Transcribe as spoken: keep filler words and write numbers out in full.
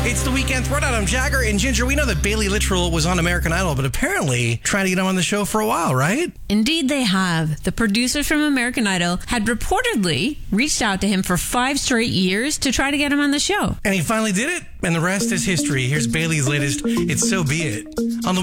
It's the Weekend Throwdown. I'm Jagger and Ginger. We know that Bailey Littrell was on American Idol, but apparently trying to get him on the show for a while, right? Indeed, they have. The producers from American Idol had reportedly reached out to him for five straight years to try to get him on the show. And he finally did it, and the rest is history. Here's Bailey's latest It's So Be It on the